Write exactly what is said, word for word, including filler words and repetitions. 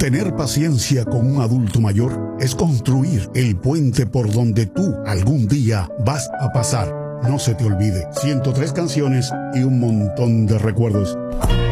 Tener paciencia con un adulto mayor es construir el puente por donde tú algún día vas a pasar. No se te olvide, ciento tres canciones y un montón de recuerdos.